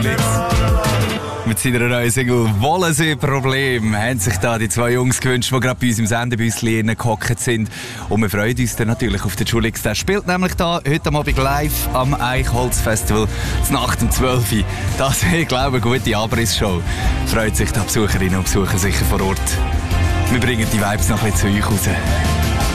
Mit seiner neuen Single «Wollensee-Problem» haben sich da die zwei Jungs gewünscht, die gerade bei uns im Sendebüsschen gehockt sind. Und wir freuen uns dann natürlich auf den Schulix. Der spielt nämlich da heute Abend live am Eichholz-Festival Nacht um 12 Uhr. Das ist, glaube ich, eine gute Abrissshow. Freut sich die Besucherinnen und Besucher sicher vor Ort. Wir bringen die Vibes noch ein bisschen zu euch raus.